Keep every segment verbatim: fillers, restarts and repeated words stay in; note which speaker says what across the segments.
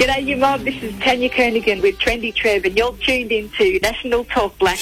Speaker 1: G'day, you mob. This is Tanya Kernigan with Trendy Trev, and you're tuned into National Talk Black.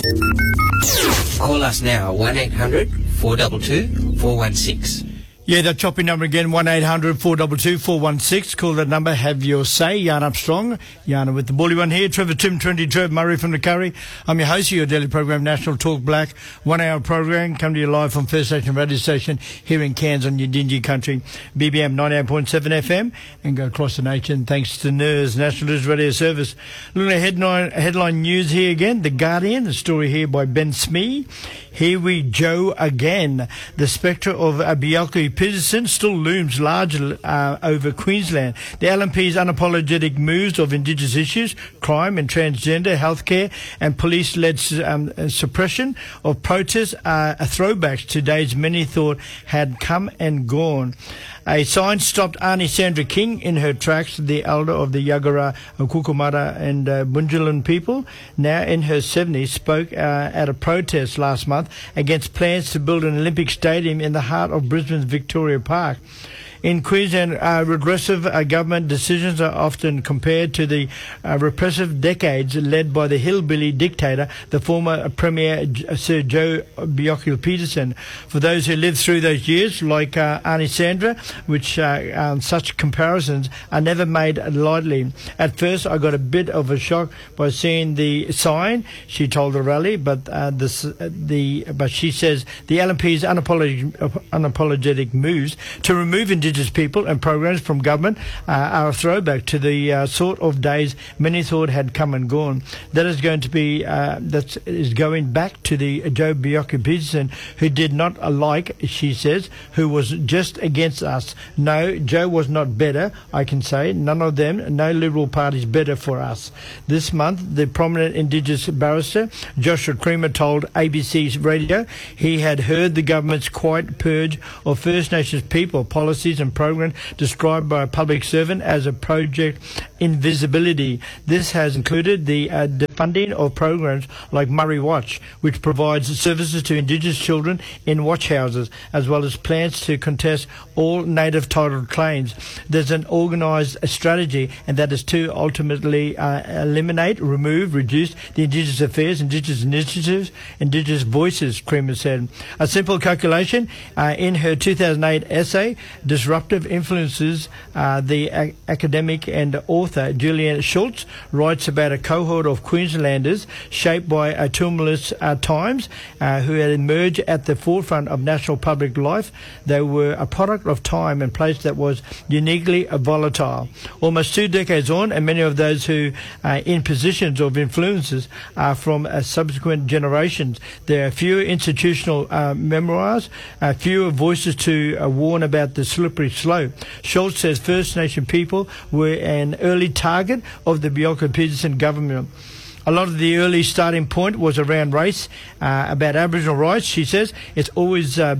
Speaker 2: Call us now, one eight hundred four two two four one six.
Speaker 3: Yeah, that chopping number again, one eight hundred four two two four one six. Call that number, have your say. Yarn up strong. Yarn with the bully one here. Trevor Tim, Trendy Trev, Murray from the Curry. I'm your host of your daily program, National Talk Black. One hour program, come to you live from First Station Radio Station here in Cairns on your dingy country. B B M ninety-eight point seven F M and go across the nation thanks to N E R S, National News Radio Service. Looking at headline, headline news here again. The Guardian, the story here by Ben Smee. Here we Joe again. The spectre of uh, Bjelke Petersen still looms large uh, over Queensland. The L N P's unapologetic moves of Indigenous issues, crime and transgender, healthcare and police-led um, suppression of protests are throwbacks to days many thought had come and gone. A sign stopped Aunty Sandra King in her tracks, the elder of the Yagara, Kukumara and uh, Bundjalung people, now in her seventies, spoke uh, at a protest last month against plans to build an Olympic stadium in the heart of Brisbane's Victoria Park. In Queensland, uh, regressive uh, government decisions are often compared to the uh, repressive decades led by the hillbilly dictator, the former Premier Sir Joe Bjelke Petersen. For those who lived through those years, like uh, Aunty Sandra, which uh, um, such comparisons are never made lightly. At first, I got a bit of a shock by seeing the sign, she told the rally, but uh, this, uh, the but she says the L N P's unapologetic, unapologetic moves to remove Indigenous people and programs from government uh, are a throwback to the uh, sort of days many thought had come and gone. That is going to be uh, that is going back to the Joe Bjelke Petersen, who did not like, she says, who was just against us. No, Joe was not better, I can say. None of them, no Liberal Party's better for us. This month, the prominent Indigenous barrister Joshua Creamer told A B C Radio he had heard the government's quiet purge of First Nations people policies and program described by a public servant as a project invisibility. This has included the uh, funding of programs like Murray Watch, which provides services to Indigenous children in watch houses, as well as plans to contest all native title claims. There's an organised strategy, and that is to ultimately uh, eliminate, remove, reduce the Indigenous affairs, Indigenous initiatives, Indigenous voices, Creamer said. A simple calculation uh, in her two thousand eight essay, Disruptive Influences, uh, the a- academic and author Julian Schultz writes about a cohort of Queenslanders shaped by a tumultuous uh, times uh, who had emerged at the forefront of national public life. They were a product of time and place that was uniquely volatile. Almost two decades on, and many of those who are in positions of influences are from uh, subsequent generations. There are fewer institutional uh, memoirs, uh, fewer voices to uh, warn about the slippery slope. Schultz says First Nation people were an early target of the Bjelke Petersen government. A lot of the early starting point was around race, uh, about Aboriginal rights, she says. It's always uh,